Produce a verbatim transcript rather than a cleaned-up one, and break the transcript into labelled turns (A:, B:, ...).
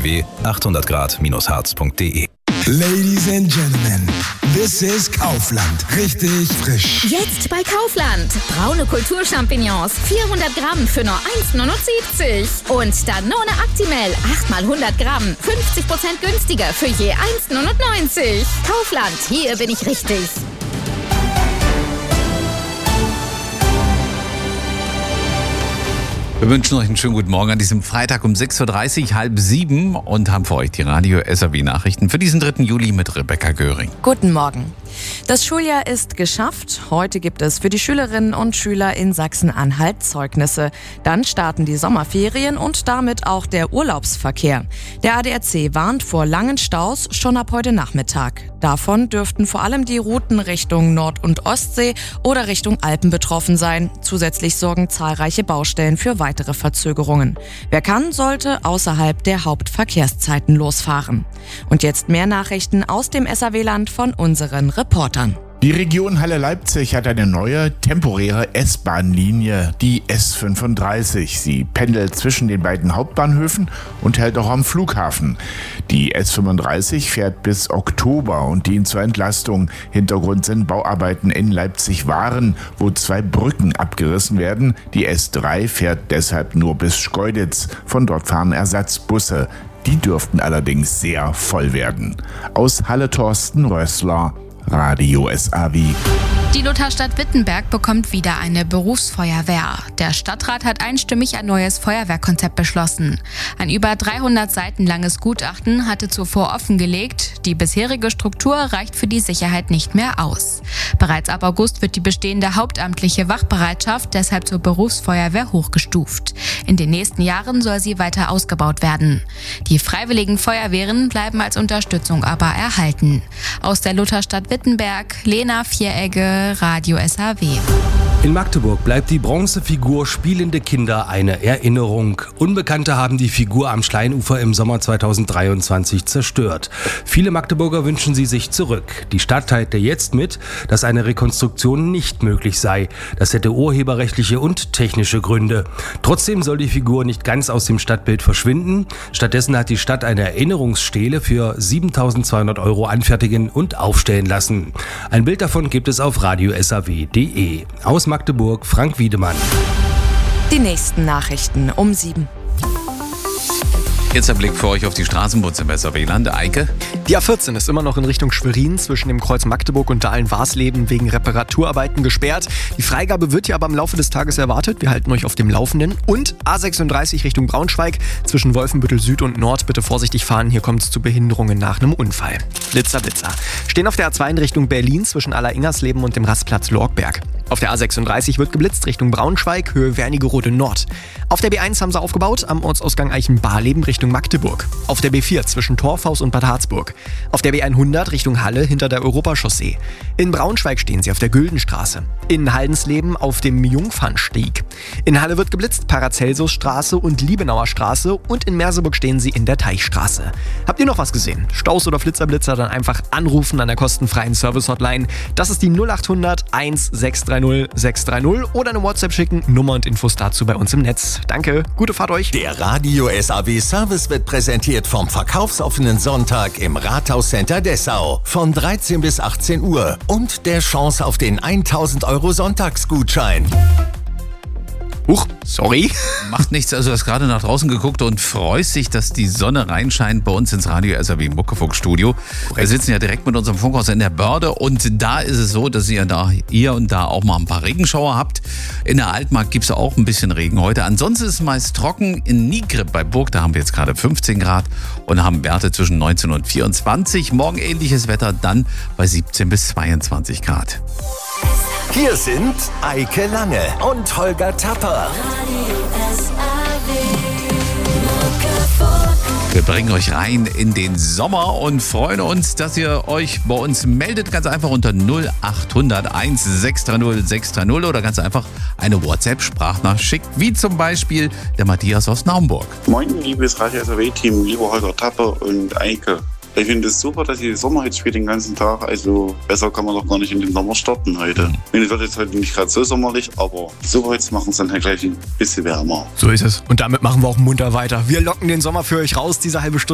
A: w w w punkt achthundert grad harz punkt d e.
B: Ladies and Gentlemen, this is Kaufland. Richtig frisch.
C: Jetzt bei Kaufland. Braune Kulturchampignons, vierhundert Gramm für nur eins Komma neunundsiebzig. Und Danone Actimel, acht mal hundert Gramm, fünfzig Prozent günstiger für je eins Komma neunundneunzig. Kaufland, hier bin ich richtig.
D: Wir wünschen euch einen schönen guten Morgen an diesem Freitag um sechs Uhr dreißig, halb sieben und haben für euch die Radio S R W Nachrichten für diesen dritten Juli mit Rebecca Göring.
E: Guten Morgen. Das Schuljahr ist geschafft. Heute gibt es für die Schülerinnen und Schüler in Sachsen-Anhalt Zeugnisse. Dann starten die Sommerferien und damit auch der Urlaubsverkehr. Der A D A C warnt vor langen Staus schon ab heute Nachmittag. Davon dürften vor allem die Routen Richtung Nord- und Ostsee oder Richtung Alpen betroffen sein. Zusätzlich sorgen zahlreiche Baustellen für weitere Verzögerungen. Wer kann, sollte außerhalb der Hauptverkehrszeiten losfahren. Und jetzt mehr Nachrichten aus dem S R W-Land von unseren Reportern.
F: Die Region Halle-Leipzig hat eine neue, temporäre S-Bahn-Linie, die S fünfunddreißig. Sie pendelt zwischen den beiden Hauptbahnhöfen und hält auch am Flughafen. Die S fünfunddreißig fährt bis Oktober und dient zur Entlastung. Hintergrund sind Bauarbeiten in Leipzig-Waren, wo zwei Brücken abgerissen werden. Die S drei fährt deshalb nur bis Schkeuditz. Von dort fahren Ersatzbusse. Die dürften allerdings sehr voll werden. Aus Halle Thorsten Rössler, Radio S R W.
G: Die Lutherstadt Wittenberg bekommt wieder eine Berufsfeuerwehr. Der Stadtrat hat einstimmig ein neues Feuerwehrkonzept beschlossen. Ein über dreihundert Seiten langes Gutachten hatte zuvor offengelegt, die bisherige Struktur reicht für die Sicherheit nicht mehr aus. Bereits ab August wird die bestehende hauptamtliche Wachbereitschaft deshalb zur Berufsfeuerwehr hochgestuft. In den nächsten Jahren soll sie weiter ausgebaut werden. Die freiwilligen Feuerwehren bleiben als Unterstützung aber erhalten. Aus der Lutherstadt Wittenberg, Lena Vieregge, Radio S R W.
H: In Magdeburg bleibt die Bronzefigur Spielende Kinder eine Erinnerung. Unbekannte haben die Figur am Schleinufer im Sommer zweitausenddreiundzwanzig zerstört. Viele Magdeburger wünschen sie sich zurück. Die Stadt teilte jetzt mit, dass eine Rekonstruktion nicht möglich sei. Das hätte urheberrechtliche und technische Gründe. Trotzdem soll die Figur nicht ganz aus dem Stadtbild verschwinden. Stattdessen hat die Stadt eine Erinnerungsstele für siebentausendzweihundert Euro anfertigen und aufstellen lassen. Ein Bild davon gibt es auf radio s r w punkt d e. Aus Magdeburg, Frank Wiedemann.
E: Die nächsten Nachrichten um sieben.
D: Jetzt ein Blick für euch auf die Straßenbahn im S R W-Land. Eike?
I: Die A vierzehn ist immer noch in Richtung Schwerin zwischen dem Kreuz Magdeburg und Dahlen-Warsleben wegen Reparaturarbeiten gesperrt. Die Freigabe wird ja aber im Laufe des Tages erwartet. Wir halten euch auf dem Laufenden. Und A sechsunddreißig Richtung Braunschweig zwischen Wolfenbüttel Süd und Nord. Bitte vorsichtig fahren, hier kommt es zu Behinderungen nach einem Unfall. Blitzer, Blitzer. Stehen auf der A zwei in Richtung Berlin zwischen Aller-Ingersleben und dem Rastplatz Lorgberg. Auf der A sechsunddreißig wird geblitzt Richtung Braunschweig, Höhe Wernigerode Nord. Auf der B eins haben sie aufgebaut, am Ortsausgang Eichenbarleben Richtung Magdeburg. Auf der B vier zwischen Torfhaus und Bad Harzburg. Auf der B hundert Richtung Halle hinter der Europachaussee. In Braunschweig stehen sie auf der Güldenstraße. In Haldensleben auf dem Jungfernstieg. In Halle wird geblitzt Paracelsusstraße und Liebenauer Straße und in Merseburg stehen sie in der Teichstraße. Habt ihr noch was gesehen? Staus oder Flitzerblitzer, dann einfach anrufen an der kostenfreien Service-Hotline. Das ist die null achthundert eins sechs drei null sechs drei null oder eine WhatsApp schicken. Nummer und Infos dazu bei uns im Netz. Danke, gute Fahrt euch.
J: Der Radio S R W Service wird präsentiert vom verkaufsoffenen Sonntag im Rathauscenter Dessau von dreizehn bis achtzehn Uhr und der Chance auf den tausend Euro Sonntagsgutschein.
D: Huch, sorry. Macht nichts, also du hast gerade nach draußen geguckt und freust dich, dass die Sonne reinscheint bei uns ins Radio S R W Muckefuck-Studio. Wir sitzen ja direkt mit unserem Funkhaus in der Börde und da ist es so, dass ihr da hier und da auch mal ein paar Regenschauer habt. In der Altmark gibt es auch ein bisschen Regen heute. Ansonsten ist es meist trocken. In Nigrib bei Burg, da haben wir jetzt gerade fünfzehn Grad und haben Werte zwischen neunzehn und vierundzwanzig. Morgen ähnliches Wetter, dann bei siebzehn bis zweiundzwanzig Grad.
J: Hier sind Eike Lange und Holger Tapper.
D: Wir bringen euch rein in den Sommer und freuen uns, dass ihr euch bei uns meldet. Ganz einfach unter null achthundert eins sechs drei null sechs drei null oder ganz einfach eine WhatsApp-Sprachnachricht schickt, wie zum Beispiel der Matthias aus Naumburg.
K: Moin, liebes Radio S R W-Team, lieber Holger Tapper und Eike. Ich finde es super, dass die Sommerhitze spielt den ganzen Tag. Also besser kann man doch gar nicht in den Sommer starten heute. Mhm. Es wird jetzt heute nicht gerade so sommerlich, aber die Sommerhitze machen es dann halt gleich ein bisschen wärmer.
I: So ist es. Und damit machen wir auch munter weiter. Wir locken den Sommer für euch raus, diese halbe Stunde.